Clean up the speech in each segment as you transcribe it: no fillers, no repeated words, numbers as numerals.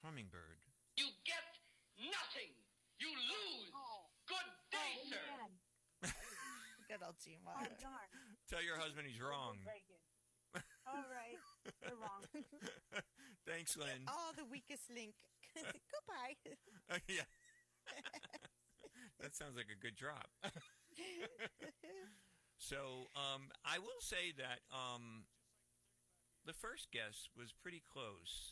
hummingbird. You get nothing. You lose. Oh. Good day, sir. Man. Good old Gene Oh, Wilder. darn. Tell your husband he's wrong. All right. You're wrong. Thanks, Lynn. Oh, the weakest link. Goodbye. Yeah. That sounds like a good drop. So, I will say that the first guess was pretty close.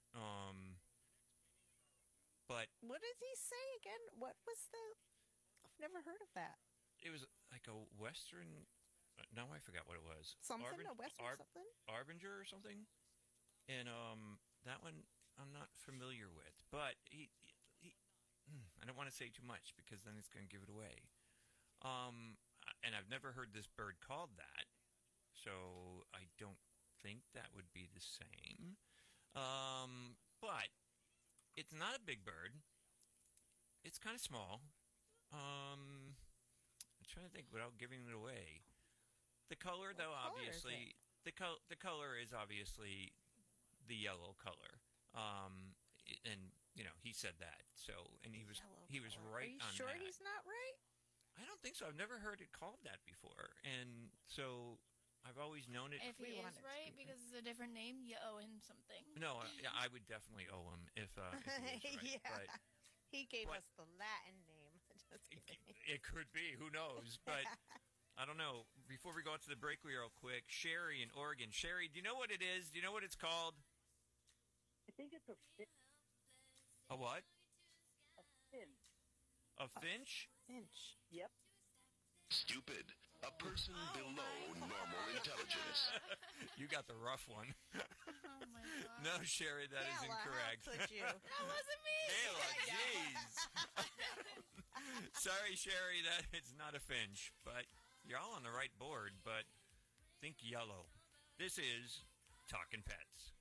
But What did he say again? What was the... I've never heard of that. it was like a Western... No, I forgot what it was. Something? A Western something? Arbinger or something? And that one I'm not familiar with. But he I don't want to say too much because then it's going to give it away. And I've never heard this bird called that. So I don't think that would be the same. But it's not a big bird. It's kind of small. I'm trying to think without giving it away. The color, though, obviously, the color is obviously the yellow color. And you know, he said that. So, and he was right on that. Are you sure he's not right? I don't think so. I've never heard it called that before, and so I've always known it. If he is right, because it's a different name, you owe him something. No, I would definitely owe him if he was right. Yeah. But He gave us the Latin name. Just kidding. it could be. Who knows? But I don't know. Before we go out to the break real quick, Sherry in Oregon. Sherry, do you know what it is? Do you know what it's called? I think it's a finch. A what? A finch. A finch? Finch. Yep. Stupid. A person below normal intelligence. You got the rough one. Oh my god. No, Sherry, that is Kayla, incorrect. how could you? That wasn't me. Kayla, jeez. Sorry, Sherry, that it's not a finch, but you're all on the right board, but think yellow. This is Talking Pets.